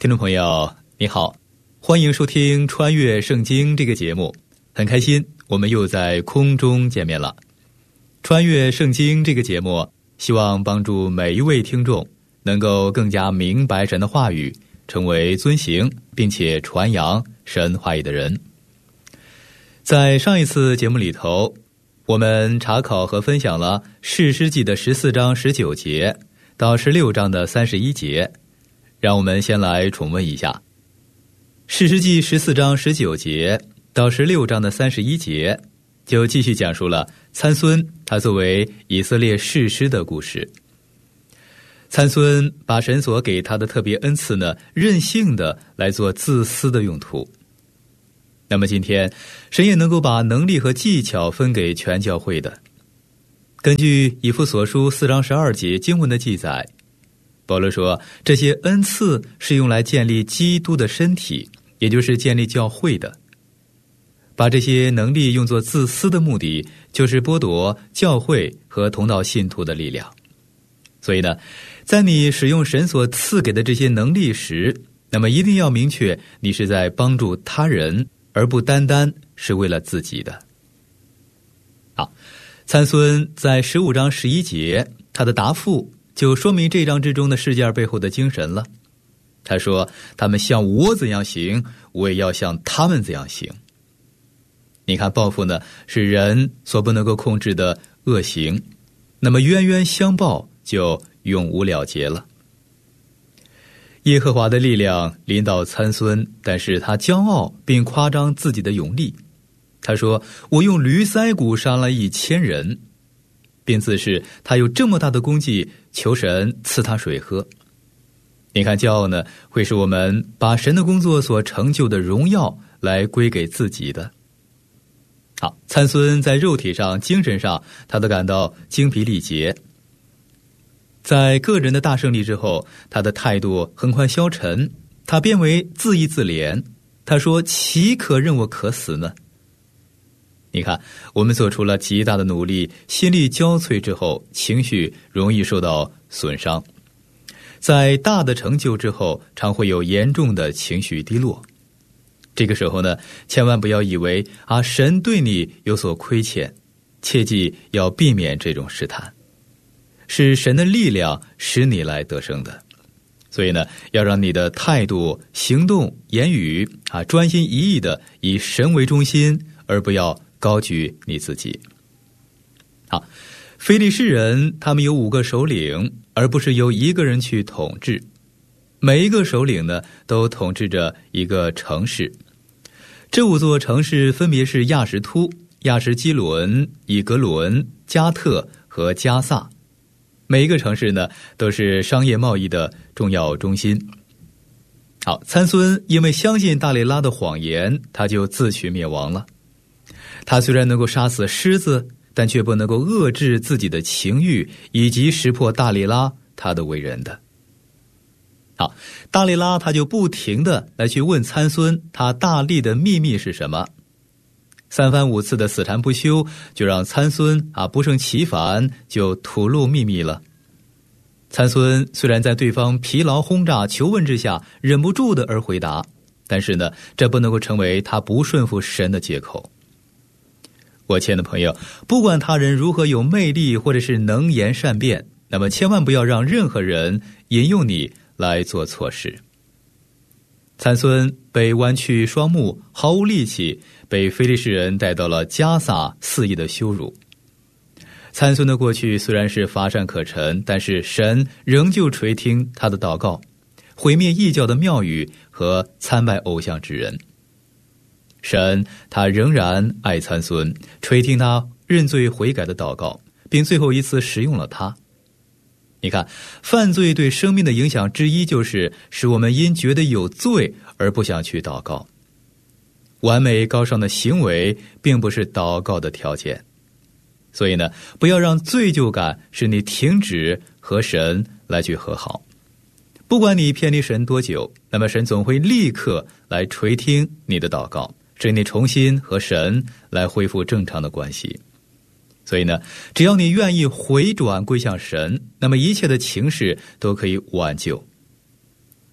听众朋友你好，欢迎收听穿越圣经这个节目，很开心我们又在空中见面了。穿越圣经这个节目希望帮助每一位听众能够更加明白神的话语，成为遵行并且传扬神话语的人。在上一次节目里头，我们查考和分享了士师记的14章19节到16章的31节，让我们先来重温一下。士师记14章19节到16章的31节就继续讲述了参孙他作为以色列士师的故事。参孙把神所给他的特别恩赐呢，任性的来做自私的用途。那么今天神也能够把能力和技巧分给全教会的。根据以弗所书4章12节经文的记载，保罗说这些恩赐是用来建立基督的身体，也就是建立教会的。把这些能力用作自私的目的，就是剥夺教会和同道信徒的力量。所以呢，在你使用神所赐给的这些能力时，那么一定要明确你是在帮助他人，而不单单是为了自己的。好，参孙在15章11节他的答复就说明这章之中的事件背后的精神了。他说他们像我怎样行，我也要像他们怎样行。你看，报复呢是人所不能够控制的恶行，那么冤冤相报就永无了结了。耶和华的力量临到参孙，但是他骄傲并夸张自己的勇力。他说我用驴腮骨杀了1000人，并自是他有这么大的功绩，求神赐他水喝。你看，骄傲呢会使我们把神的工作所成就的荣耀来归给自己的。好，参孙在肉体上精神上他都感到精疲力竭。在个人的大胜利之后，他的态度很快消沉，他变为自义自怜。他说岂可任我可死呢？你看，我们做出了极大的努力，心力交瘁之后，情绪容易受到损伤。在大的成就之后，常会有严重的情绪低落。这个时候呢，千万不要以为神对你有所亏欠，切记要避免这种试探。是神的力量使你来得胜的，所以呢，要让你的态度、行动、言语专心一意的以神为中心，而不要高举你自己。好，非利士人他们有5个首领，而不是由1个人去统治。每一个首领呢，都统治着一个城市。这5座城市分别是亚什突、亚什基伦、以格伦、加特和加萨。每一个城市呢，都是商业贸易的重要中心。好，参孙因为相信大利拉的谎言，他就自取灭亡了。他虽然能够杀死狮子，但却不能够遏制自己的情欲，以及识破大利拉他的为人的。好，大利拉他就不停的来去问参孙，他大利的秘密是什么？3番5次的死缠不休，就让参孙不胜其烦，就吐露秘密了。参孙虽然在对方疲劳轰炸求问之下忍不住的而回答，但是呢，这不能够成为他不顺服神的借口。我亲爱的朋友，不管他人如何有魅力或者是能言善辩，那么千万不要让任何人引诱你来做错事。参孙被弯曲双目，毫无力气，被非利士人带到了加萨，肆意的羞辱。参孙的过去虽然是乏善可陈，但是神仍旧垂听他的祷告，毁灭异教的庙宇和参拜偶像之人。神他仍然爱参孙，垂听他认罪悔改的祷告，并最后一次使用了他。你看，犯罪对生命的影响之一，就是使我们因觉得有罪而不想去祷告。完美高尚的行为并不是祷告的条件。所以呢，不要让罪疚感使你停止和神来去和好。不管你偏离神多久，那么神总会立刻来垂听你的祷告，使你重新和神来恢复正常的关系。所以呢，只要你愿意回转归向神，那么一切的情势都可以挽救。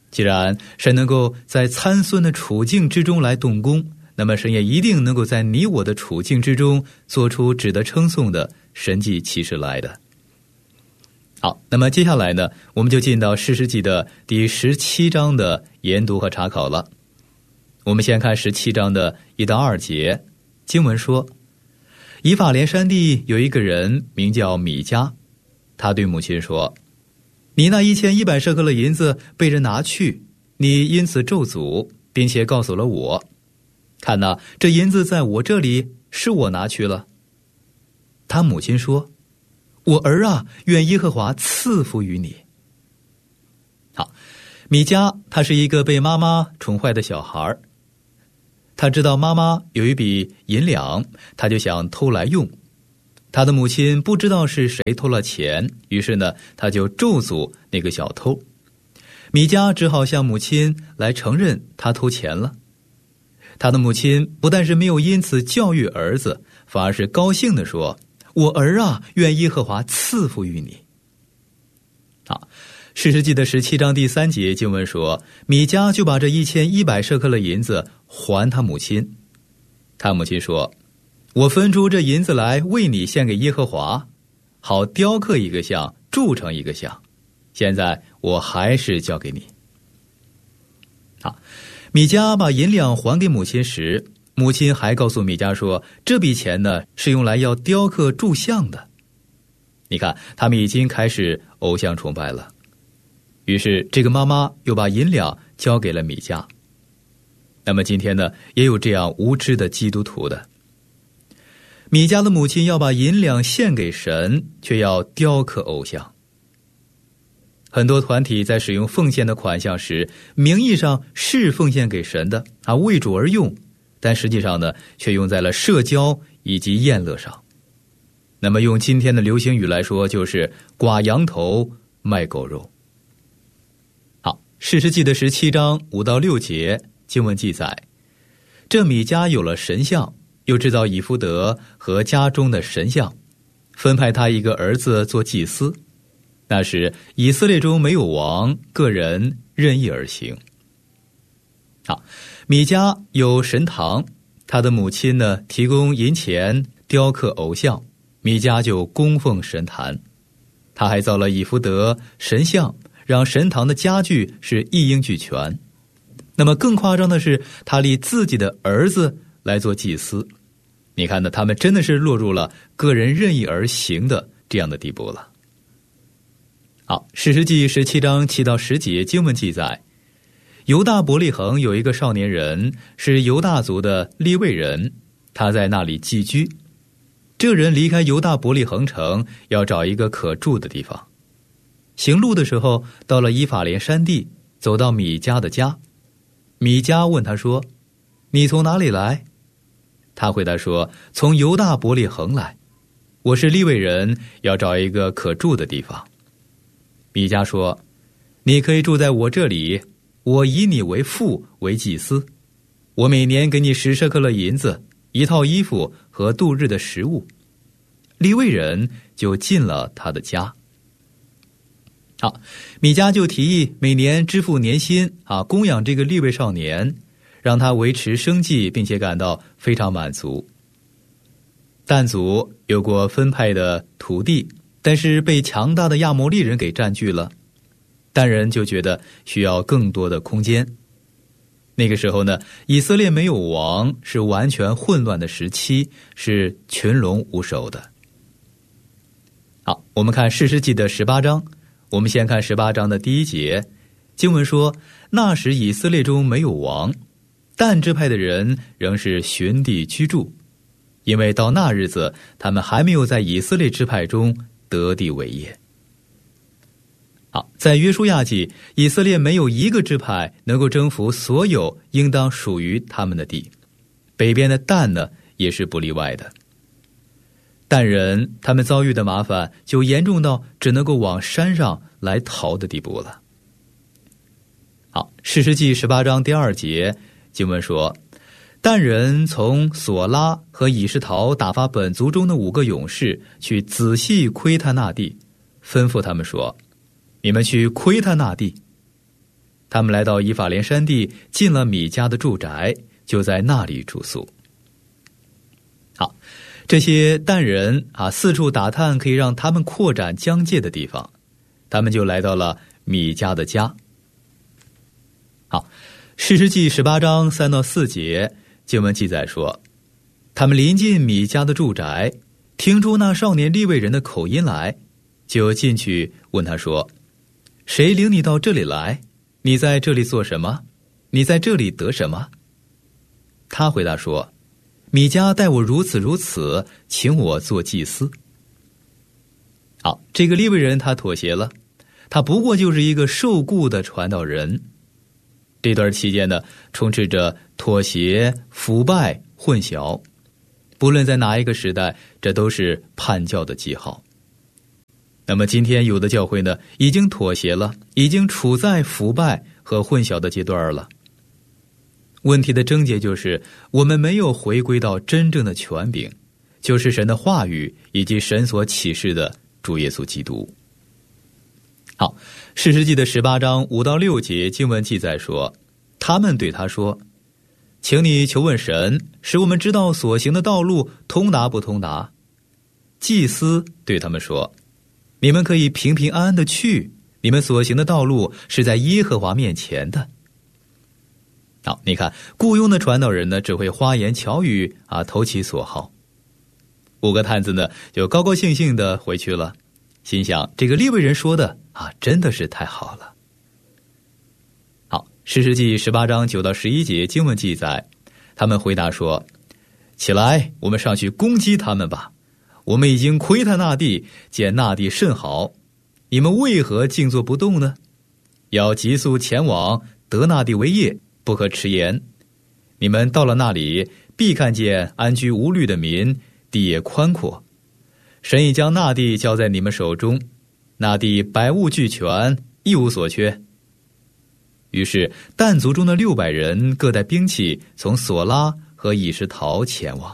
既然神能够在参孙的处境之中来动工，那么神也一定能够在你我的处境之中做出值得称颂的神迹奇事来的。好，那么接下来呢，我们就进到士师记的第17章的研读和查考了。我们先看17章的1到2节，经文说，以法莲山地有一个人名叫米迦，他对母亲说，你那1100舍客勒银子被人拿去，你因此咒诅，并且告诉了我，看哪，这银子在我这里，是我拿去了。他母亲说，我儿啊，愿耶和华赐福于你。好，米迦他是一个被妈妈宠坏的小孩，他知道妈妈有一笔银两，他就想偷来用。他的母亲不知道是谁偷了钱，于是呢，他就咒诅那个小偷。米迦只好向母亲来承认他偷钱了。他的母亲不但是没有因此教育儿子，反而是高兴地说，我儿啊，愿耶和华赐福于你。好，士师记的17章第3节经文说，米迦就把这1100舍客勒银子还他母亲。他母亲说，我分出这银子来为你献给耶和华，好雕刻一个像，铸成一个像，现在我还是交给你。好，米迦把银两还给母亲时，母亲还告诉米迦说，这笔钱呢，是用来要雕刻铸像的。你看，他们已经开始偶像崇拜了。于是这个妈妈又把银两交给了米迦。那么今天呢，也有这样无知的基督徒的。米迦的母亲要把银两献给神，却要雕刻偶像。很多团体在使用奉献的款项时，名义上是奉献给神的为主而用，但实际上呢，却用在了社交以及宴乐上。那么用今天的流行语来说，就是刮羊头卖狗肉。好，士师记的17章5到6节经文记载，这米迦有了神像，又制造以弗得和家中的神像，分派他一个儿子做祭司。那时以色列中没有王，个人任意而行。好，米迦有神堂，他的母亲呢提供银钱雕刻偶像，米迦就供奉神坛。他还造了以弗得神像，让神堂的家具是一应俱全。那么更夸张的是，他立自己的儿子来做祭司。你看呢，他们真的是落入了个人任意而行的这样的地步了。好，士师记17章7到10节经文记载，犹大伯利恒有一个少年人，是犹大族的利未人，他在那里寄居。这人离开犹大伯利恒城，要找一个可住的地方。行路的时候，到了以法莲山地，走到米迦的家。米迦问他说，你从哪里来？他回答说，从犹大伯利恒来，我是利未人，要找一个可住的地方。米迦说，你可以住在我这里，我以你为父，为祭司，我每年给你10舍客勒银子，1套衣服和度日的食物。利未人就进了他的家。好，米迦就提议每年支付年薪供养这个利未少年，让他维持生计，并且感到非常满足。但族有过分派的土地，但是被强大的亚摩利人给占据了，但人就觉得需要更多的空间。那个时候呢，以色列没有王，是完全混乱的时期，是群龙无首的。好，我们看士师记的18章，我们先看18章的第1节，经文说，那时以色列中没有王，但支派的人仍是寻地居住，因为到那日子，他们还没有在以色列支派中得地为业。好，在约书亚记，以色列没有一个支派能够征服所有应当属于他们的地，北边的但呢，也是不例外的。但人他们遭遇的麻烦就严重到只能够往山上来逃的地步了。好，士师记18章第2节经文说，但人从索拉和以实陶打发本族中的5个勇士去仔细窥探那地，吩咐他们说，你们去窥探那地。 他们来到以法莲山地，进了米迦的住宅，就在那里住宿。好，这些但人四处打探可以让他们扩展疆界的地方，他们就来到了米迦的家。好，士师记18章3到4节经文记载说，他们临近米迦的住宅，听出那少年利未人的口音来，就进去问他说，谁领你到这里来？你在这里做什么？你在这里得什么？他回答说，米迦待我如此如此，请我做祭司。好，这个利未人他妥协了，他不过就是一个受雇的传道人。这段期间呢，充斥着妥协、腐败、混淆，不论在哪一个时代，这都是叛教的记号。那么今天有的教会呢，已经妥协了，已经处在腐败和混淆的阶段了。问题的症结就是我们没有回归到真正的权柄，就是神的话语以及神所启示的主耶稣基督。好，士师记的18章5到6节经文记载说，他们对他说，请你求问神，使我们知道所行的道路通达不通达。祭司对他们说，你们可以平平安安的去，你们所行的道路是在耶和华面前的。好，你看雇佣的传道人呢，只会花言巧语投其所好。5个探子呢，就高高兴兴的回去了，心想这个利未人说的真的是太好了。好，士师记18章9到11节经文记载，他们回答说，起来，我们上去攻击他们吧。我们已经窥探那地，见那地甚好，你们为何静坐不动呢？要急速前往，得那地为业，不可迟延。你们到了那里，必看见安居无虑的民，地也宽阔。神已将那地交在你们手中，那地百物俱全，一无所缺。于是但族中的600人各带兵器，从索拉和以实陶前往。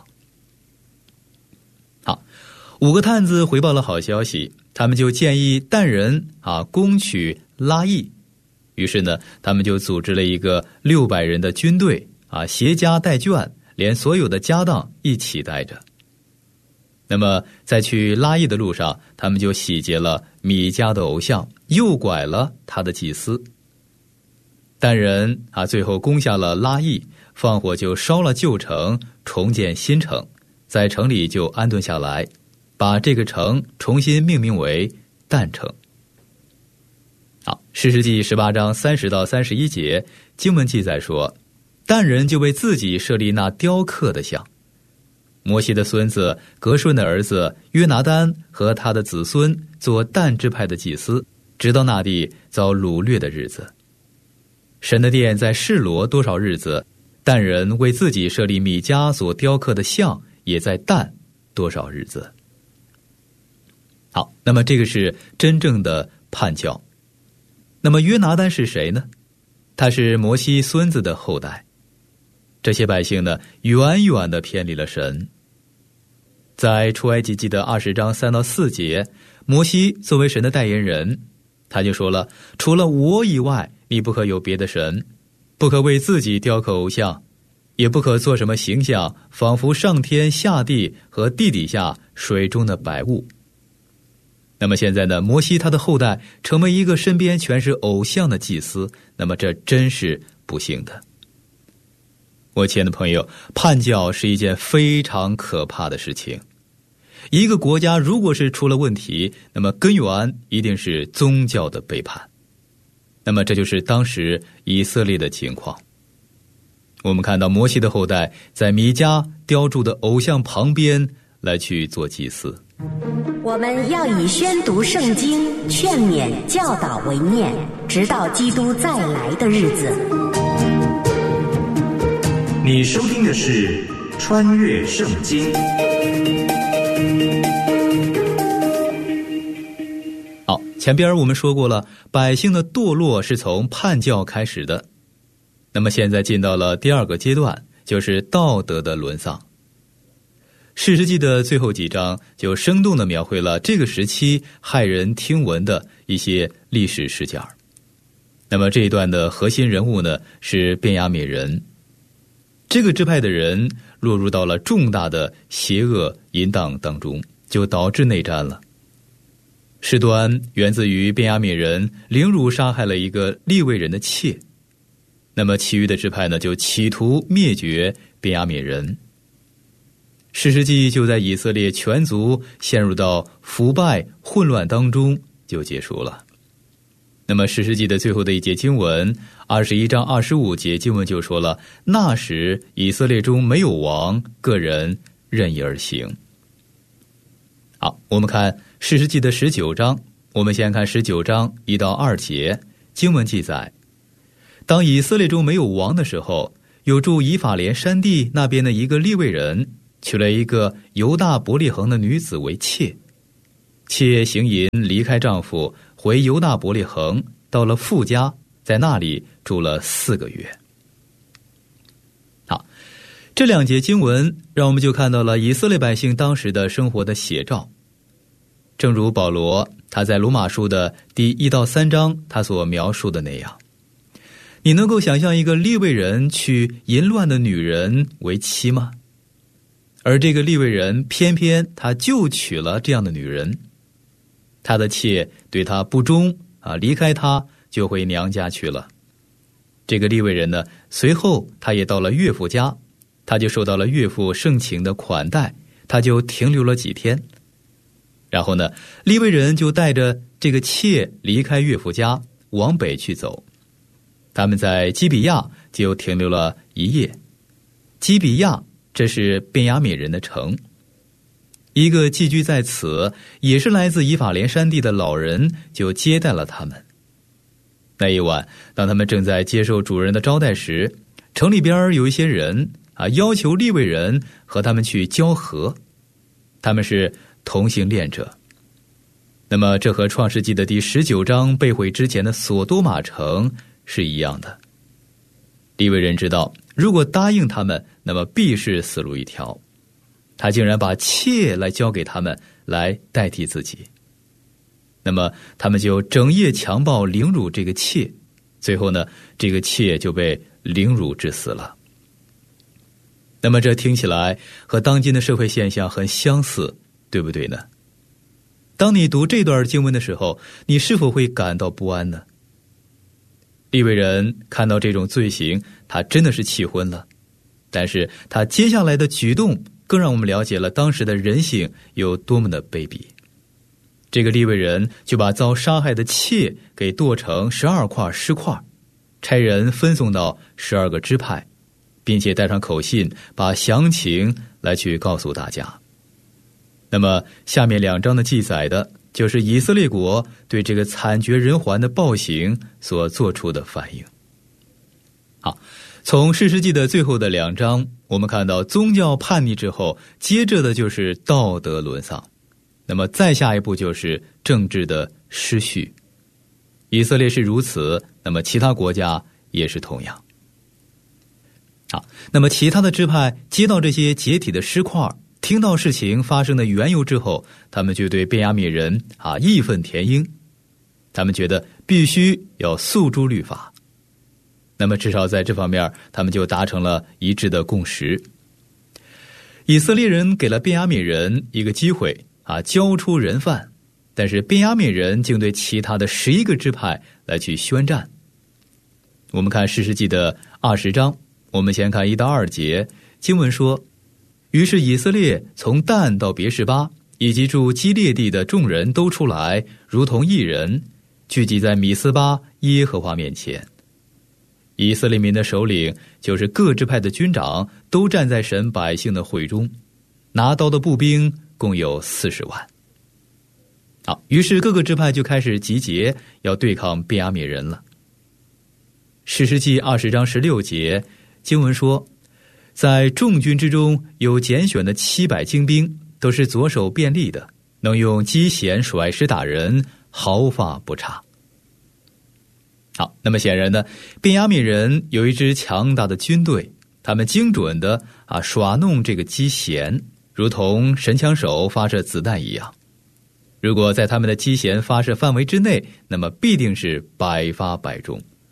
好，5个探子回报了好消息，他们就建议但人攻取拉邑。于是呢，他们就组织了一个600人的军队携家带眷，连所有的家当一起带着。那么在去拉邑的路上，他们就洗劫了米迦的偶像，诱拐了他的祭司。但人最后攻下了拉邑，放火就烧了旧城，重建新城，在城里就安顿下来，把这个城重新命名为但城。好，士师记18章30到31节经文记载说，但人就为自己设立那雕刻的像。摩西的孙子革顺的儿子约拿单和他的子孙做但支派的祭司，直到那地遭掳掠的日子。神的殿在示罗多少日子，但人为自己设立米迦所雕刻的像，也在但多少日子。好，那么这个是真正的叛教。那么约拿单是谁呢？他是摩西孙子的后代。这些百姓呢，远远地偏离了神。在出埃及记的20章3到4节，摩西作为神的代言人，他就说了，除了我以外，你不可有别的神，不可为自己雕刻偶像，也不可做什么形象，仿佛上天下地和地底下水中的百物。那么现在呢，摩西他的后代成为一个身边全是偶像的祭司，那么这真是不幸的。我亲爱的朋友，叛教是一件非常可怕的事情。一个国家如果是出了问题，那么根源一定是宗教的背叛。那么这就是当时以色列的情况。我们看到摩西的后代在米迦雕铸的偶像旁边来去做祭司。 我们要以宣读圣经、劝勉、教导为念，直到基督再来的日子。 你收听的是穿越圣经。 好，前边我们说过了，百姓的堕落是从叛教开始的。那么现在进到了第2个阶段，就是道德的沦丧。士师记的最后几章就生动地描绘了这个时期骇人听闻的一些历史事件。 那么这一段的核心人物呢是便雅悯人。这个支派的人落入到了重大的邪恶淫荡当中，就导致内战了。事端源自于便雅悯人凌辱杀害了一个利未人的妾，那么其余的支派呢就企图灭绝便雅悯人。士师记就在以色列全族陷入到腐败混乱当中就结束了。那么士师记的最后的一节经文21章25节经文就说了，那时以色列中没有王，个人任意而行。好，我们看士师记的19章，我们先看19章1到2节经文记载，当以色列中没有王的时候，有住以法莲山地那边的一个利未人娶了一个犹大伯利恒的女子为妾，妾行淫离开丈夫，回犹大伯利恒，到了父家，在那里住了4个月。好，这2节经文让我们就看到了以色列百姓当时的生活的写照。正如保罗他在罗马书的第1到3章他所描述的那样，你能够想象一个利未人娶淫乱的女人为妻吗？而这个利未人偏偏他就娶了这样的女人，他的妾对他不忠离开他就回娘家去了。这个利未人呢，随后他也到了岳父家，他就受到了岳父盛情的款待，他就停留了几天。然后呢，利未人就带着这个妾离开岳父家往北去走，他们在基比亚就停留了1夜。基比亚这是便雅悯人的城，一个寄居在此也是来自以法莲山地的老人就接待了他们。那一晚，当他们正在接受主人的招待时，城里边有一些人要求利未人和他们去交合，他们是同性恋者。那么这和创世纪的第19章被毁之前的索多玛城是一样的。利未人知道，如果答应他们，那么必是死路一条。他竟然把妾来交给他们来代替自己。那么他们就整夜强暴凌辱这个妾，最后呢，这个妾就被凌辱致死了。那么这听起来和当今的社会现象很相似，对不对呢？当你读这段经文的时候，你是否会感到不安呢？利未人看到这种罪行，他真的是气昏了，但是他接下来的举动更让我们了解了当时的人性有多么的卑鄙。这个利未人就把遭杀害的妾给剁成12块尸块，差人分送到12个支派，并且带上口信，把详情来去告诉大家。那么下面2章的记载的就是以色列国对这个惨绝人寰的暴行所做出的反应。好，从士师记的最后的2章，我们看到宗教叛逆之后，接着的就是道德沦丧，那么再下一步就是政治的失序。以色列是如此，那么其他国家也是同样。好，那么其他的支派接到这些解体的尸块，听到事情发生的缘由之后，他们就对便雅悯人义愤填膺，他们觉得必须要诉诸律法。那么至少在这方面，他们就达成了一致的共识。以色列人给了便雅悯人一个机会交出人犯，但是便雅悯人竟对其他的11个支派来去宣战。我们看士师记的20章，我们先看1到2节，经文说，于是以色列从但到别是巴，以及住基列地的众人都出来，如同一人，聚集在米斯巴耶和华面前。以色列民的首领，就是各支派的军长，都站在神百姓的会中，拿刀的步兵共有40万。好，于是各个支派就开始集结，要对抗便雅悯人了。士师记20章16节，经文说，在众军之中有拣选的700精兵，都是左手便利的，能用机弦甩石打人，毫发不差。好，那么显然呢，便雅悯人有一支强大的军队，他们精准的耍弄这个机弦，如同神枪手发射子弹一样。如果在他们的机弦发射范围之内，那么必定是百发百中。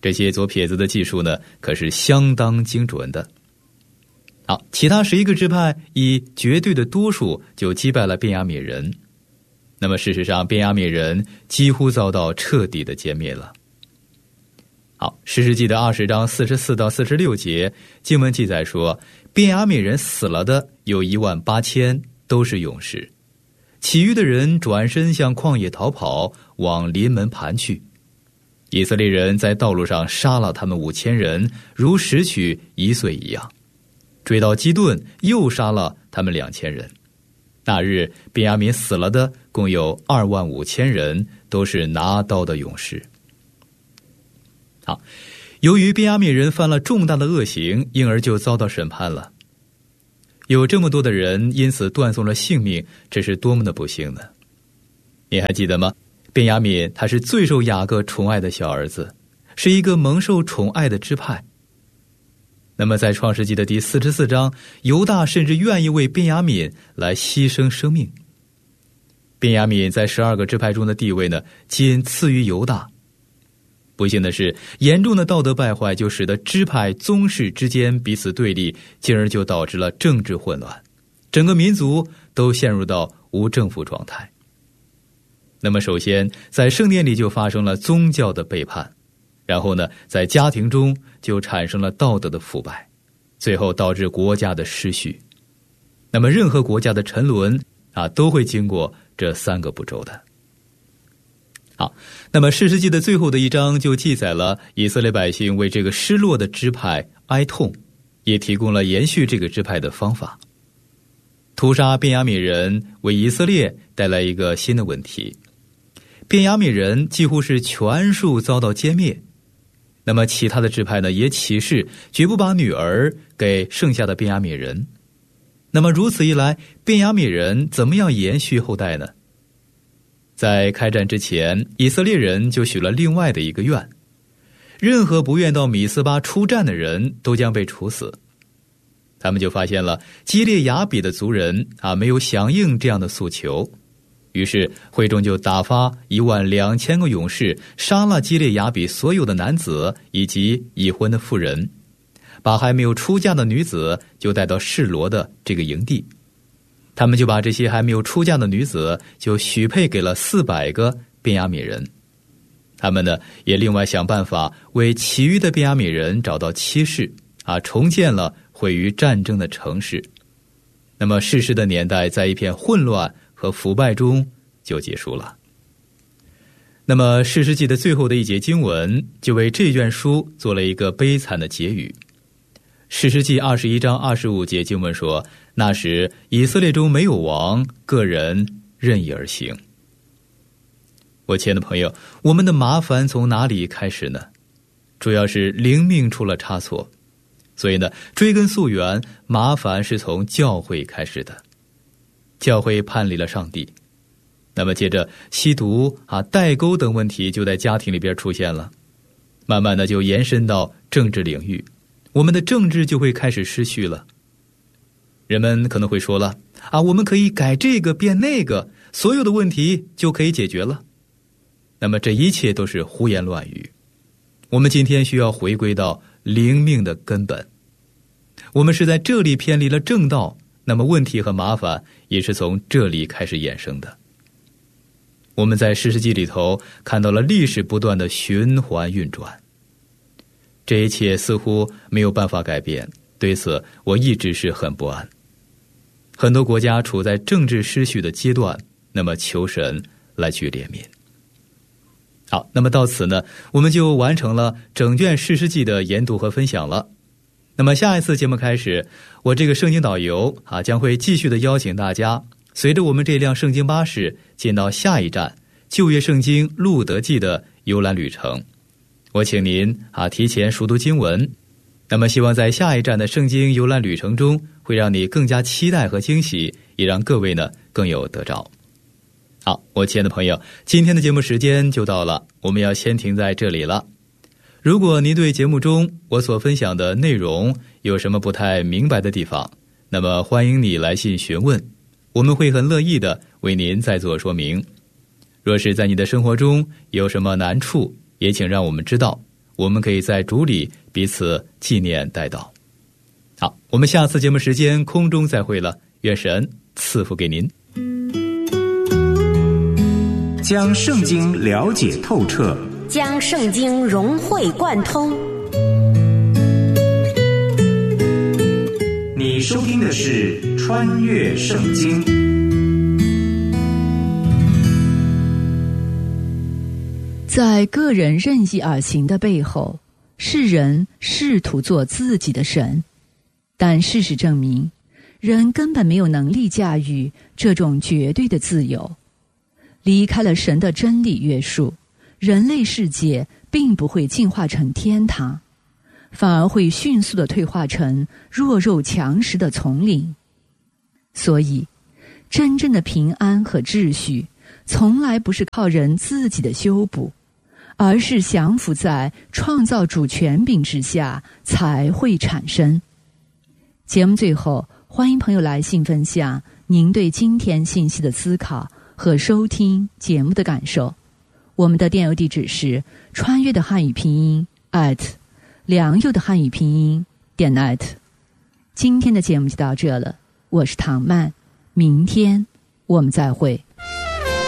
这些左撇子的技术呢，可是相当精准的。好，其他11个支派以绝对的多数就击败了便雅悯人。那么事实上，便雅悯人几乎遭到彻底的歼灭了。好，士师记的20章44到46节经文记载说，便雅悯人死了的有18000，都是勇士，其余的人转身向旷野逃跑，往临门盘去。以色列人在道路上杀了他们5000人，如拾取1岁一样，追到基顿，又杀了他们2000人。那日便雅悯死了的共有25000人，都是拿刀的勇士。好，由于便雅悯人犯了重大的恶行，因而就遭到审判了。有这么多的人因此断送了性命，这是多么的不幸呢？你还记得吗？便雅悯他是最受雅各宠爱的小儿子，是一个蒙受宠爱的支派。那么在创世纪的第44章，犹大甚至愿意为便雅悯来牺牲生命。便雅悯在12个支派中的地位呢，仅次于犹大。不幸的是，严重的道德败坏就使得支派宗室之间彼此对立，进而就导致了政治混乱，整个民族都陷入到无政府状态。那么首先在圣殿里就发生了宗教的背叛，然后呢在家庭中就产生了道德的腐败，最后导致国家的失序。那么任何国家的沉沦都会经过这3个步骤的。好，那么士师记的最后的一章就记载了以色列百姓为这个失落的支派哀痛，也提供了延续这个支派的方法。屠杀便雅悯人为以色列带来一个新的问题，便雅悯人几乎是全数遭到歼灭。那么其他的支派呢，也起誓绝不把女儿给剩下的便雅悯人。那么如此一来，便雅悯人怎么样延续后代呢？在开战之前，以色列人就许了另外的一个愿，任何不愿到米斯巴出战的人都将被处死。他们就发现了基列雅比的族人没有响应这样的诉求，于是会众就打发12000个勇士，杀了基列雅比所有的男子以及已婚的妇人，把还没有出嫁的女子就带到示罗的这个营地。他们就把这些还没有出嫁的女子就许配给了400个便雅悯人。他们呢也另外想办法为其余的便雅悯人找到妻室重建了毁于战争的城市。那么士师的年代在一片混乱和腐败中就结束了。那么士师记的最后的一节经文就为这卷书做了一个悲惨的结语。士师记21章25节经文说，那时以色列中没有王，个人任意而行。我亲爱的朋友，我们的麻烦从哪里开始呢？主要是灵命出了差错。所以呢，追根溯源，麻烦是从教会开始的。教会叛离了上帝，那么接着吸毒代沟等问题就在家庭里边出现了，慢慢的就延伸到政治领域，我们的政治就会开始失序了。人们可能会说了我们可以改这个变那个，所有的问题就可以解决了。那么这一切都是胡言乱语。我们今天需要回归到灵命的根本，我们是在这里偏离了正道，那么问题和麻烦也是从这里开始衍生的。我们在士师记里头看到了历史不断的循环运转，这一切似乎没有办法改变，对此我一直是很不安。很多国家处在政治失序的阶段，那么求神来去怜悯。好，那么到此呢，我们就完成了整卷士师记的研读和分享了。那么下一次节目开始，我这个圣经导游将会继续的邀请大家，随着我们这辆圣经巴士进到下一站旧约圣经路德记的游览旅程。我请您提前熟读经文，那么希望在下一站的圣经游览旅程中，会让你更加期待和惊喜，也让各位呢更有得着。好，我亲爱的朋友，今天的节目时间就到了，我们要先停在这里了。如果您对节目中我所分享的内容有什么不太明白的地方，那么欢迎你来信询问，我们会很乐意的为您再做说明。若是在你的生活中有什么难处，也请让我们知道， 我们可以在主里彼此纪念代祷。好，我们下次节目时间空中再会了，愿神赐福给您。 将圣经了解透彻， 将圣经融会贯通。 你收听的是《穿越圣经》。 在个人任意而行的背后，是人试图做自己的神，但事实证明，人根本没有能力驾驭这种绝对的自由。离开了神的真理约束，人类世界并不会进化成天堂，反而会迅速地退化成弱肉强食的丛林。所以，真正的平安和秩序，从来不是靠人自己的修补，而是降服在创造主权柄之下才会产生。节目最后，欢迎朋友来信分享您对今天信息的思考和收听节目的感受。我们的电邮地址是穿越的汉语拼音良友的汉语拼音.net。今天的节目就到这了，我是唐曼，明天我们再会。